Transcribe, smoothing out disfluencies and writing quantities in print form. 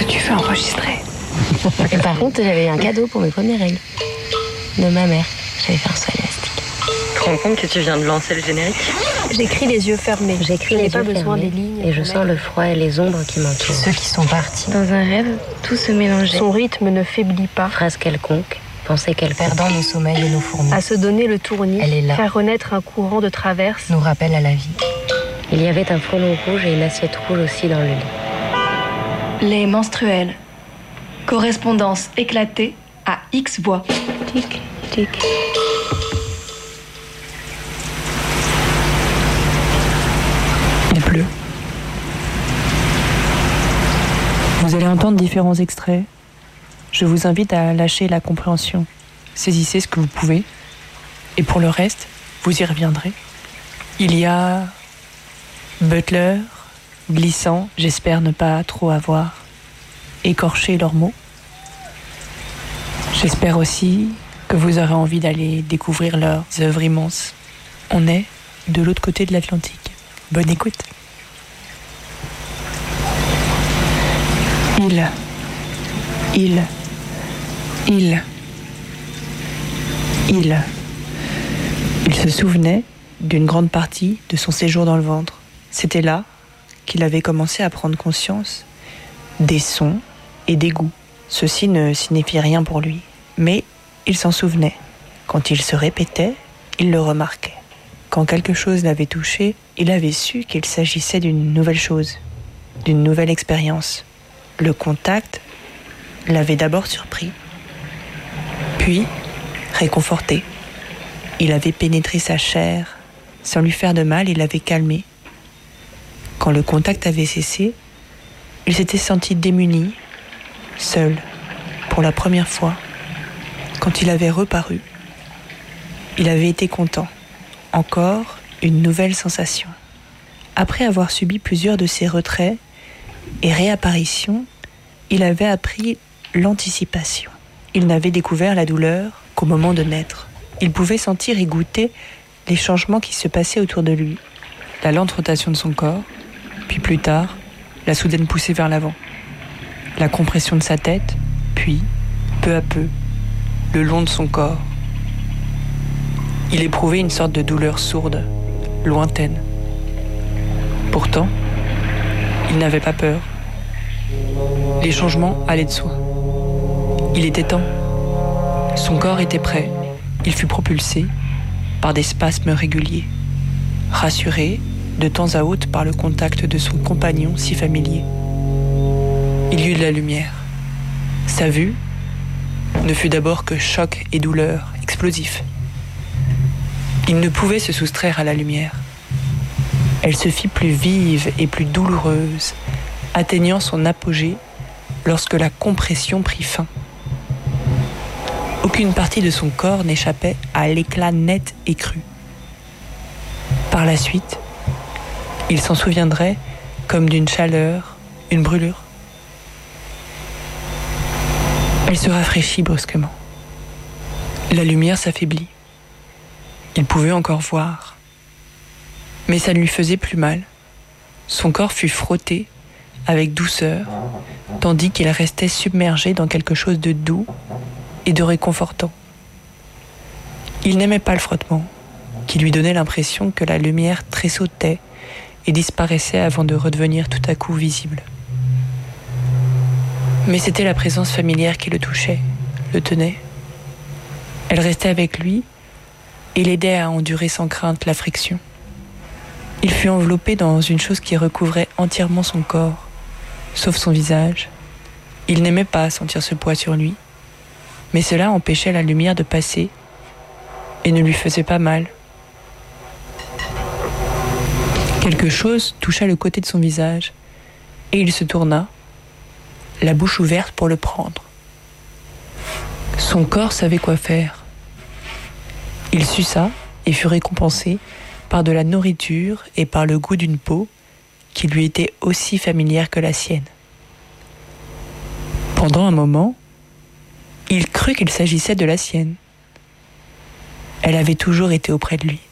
que tu veux enregistrer. Et par contre, j'avais un cadeau pour mes premières règles. De ma mère. J'avais fait un saut élastique. Tu te rends compte que tu viens de lancer le générique? J'écris les yeux fermés. J'écris les yeux pas besoin fermés, des lignes. et je sens le froid et les ombres qui m'entourent. Ceux qui sont partis. Dans un rêve, tout se mélangeait. Son rythme ne faiblit pas. Phrase quelconque, pensée quelconque. Perdant nos sommeils et nos fourmis. À se donner le tournis. Elle est là. Faire renaître un courant de traverse. Nous rappelle à la vie. Il y avait un frelon rouge et une assiette rouge aussi dans le lit. Les menstruels. Correspondance éclatée à X voix. Tic, tic. Il pleut. Vous allez entendre différents extraits. Je vous invite à lâcher la compréhension. Saisissez ce que vous pouvez. Et pour le reste, vous y reviendrez. Il y a Butler, glissant, j'espère ne pas trop avoir écorché leurs mots. J'espère aussi que vous aurez envie d'aller découvrir leurs œuvres immenses. On est de l'autre côté de l'Atlantique. Bonne écoute. Il se souvenait d'une grande partie de son séjour dans le ventre. C'était là qu'il avait commencé à prendre conscience des sons et des goûts. Ceci ne signifiait rien pour lui, mais il s'en souvenait. Quand il se répétait, il le remarquait. Quand quelque chose l'avait touché, il avait su qu'il s'agissait d'une nouvelle chose, d'une nouvelle expérience. Le contact l'avait d'abord surpris, puis réconforté. Il avait pénétré sa chair, sans lui faire de mal, il l'avait calmé. Quand le contact avait cessé, il s'était senti démuni, seul, pour la première fois. Quand il avait reparu, il avait été content. Encore une nouvelle sensation. Après avoir subi plusieurs de ces retraits et réapparitions, il avait appris l'anticipation. Il n'avait découvert la douleur qu'au moment de naître. Il pouvait sentir et goûter les changements qui se passaient autour de lui. La lente rotation de son corps, puis plus tard, la soudaine poussée vers l'avant. La compression de sa tête, puis, peu à peu, le long de son corps. Il éprouvait une sorte de douleur sourde, lointaine. Pourtant, il n'avait pas peur. Les changements allaient de soi. Il était temps. Son corps était prêt. Il fut propulsé par des spasmes réguliers, rassuré de temps à autre par le contact de son compagnon si familier. Il y eut de la lumière. Sa vue ne fut d'abord que choc et douleur explosifs. Il ne pouvait se soustraire à la lumière. Elle se fit plus vive et plus douloureuse, atteignant son apogée lorsque la compression prit fin. Aucune partie de son corps n'échappait à l'éclat net et cru. Par la suite, il s'en souviendrait comme d'une chaleur, une brûlure. Elle se rafraîchit brusquement. La lumière s'affaiblit. Il pouvait encore voir. Mais ça ne lui faisait plus mal. Son corps fut frotté avec douceur, tandis qu'il restait submergé dans quelque chose de doux et de réconfortant. Il n'aimait pas le frottement, qui lui donnait l'impression que la lumière tressautait et disparaissait avant de redevenir tout à coup visible. Mais c'était la présence familière qui le touchait, le tenait. Elle restait avec lui et l'aidait à endurer sans crainte la friction. Il fut enveloppé dans une chose qui recouvrait entièrement son corps, sauf son visage. Il n'aimait pas sentir ce poids sur lui, mais cela empêchait la lumière de passer et ne lui faisait pas mal. Quelque chose toucha le côté de son visage et il se tourna, la bouche ouverte pour le prendre. Son corps savait quoi faire. Il suça et fut récompensé par de la nourriture et par le goût d'une peau qui lui était aussi familière que la sienne. Pendant un moment, il crut qu'il s'agissait de la sienne. Elle avait toujours été auprès de lui.